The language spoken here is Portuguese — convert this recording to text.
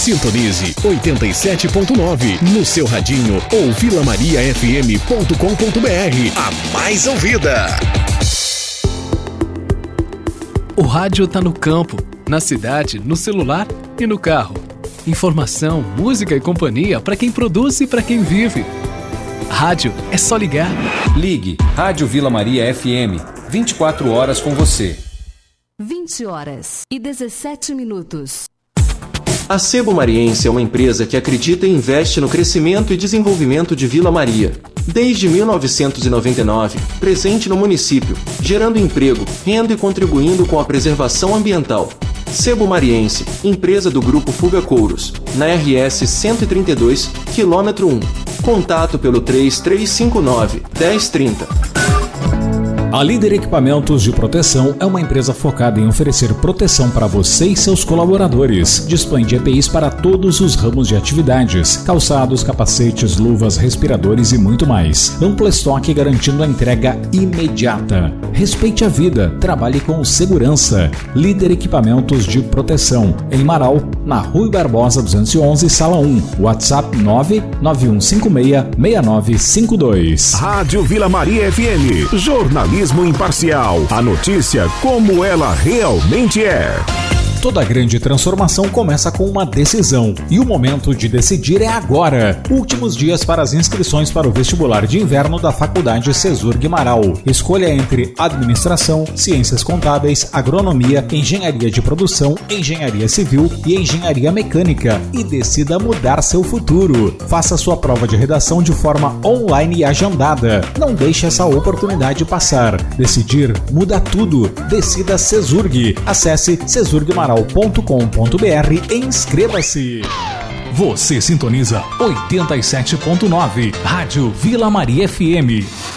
Sintonize 87.9 no seu radinho ou vilamariafm.com.br. A mais ouvida. O rádio tá no campo, na cidade, no celular e no carro. Informação, música e companhia para quem produz e para quem vive. Rádio é só ligar. Ligue Rádio Vila Maria FM, 24 horas com você. 20h17. A Sebo Mariense é uma empresa que acredita e investe no crescimento e desenvolvimento de Vila Maria. Desde 1999, presente no município, gerando emprego, renda e contribuindo com a preservação ambiental. Sebo Mariense, empresa do Grupo Fuga Couros, na RS 132, quilômetro 1. Contato pelo 3359-1030. A Líder Equipamentos de Proteção é uma empresa focada em oferecer proteção para você e seus colaboradores. Dispõe de EPIs para todos os ramos de atividades: calçados, capacetes, luvas, respiradores e muito mais. Amplo estoque garantindo a entrega imediata. Respeite a vida, trabalhe com segurança. Líder Equipamentos de Proteção, em Marau, na Rui Barbosa 211, Sala 1. WhatsApp 991566952. Rádio Vila Maria FM. Jornalismo imparcial. A notícia como ela realmente é. Toda grande transformação começa com uma decisão, e o momento de decidir é agora. Últimos dias para as inscrições para o vestibular de inverno da Faculdade Cesurg Marau. Escolha entre Administração, Ciências Contábeis, Agronomia, Engenharia de Produção, Engenharia Civil e Engenharia Mecânica e decida mudar seu futuro. Faça sua prova de redação de forma online e agendada. Não deixe essa oportunidade passar. Decidir muda tudo. Decida Cesurg. Acesse cesurgmarau.com.br e inscreva-se. Você sintoniza 87.9 Rádio Vila Maria FM.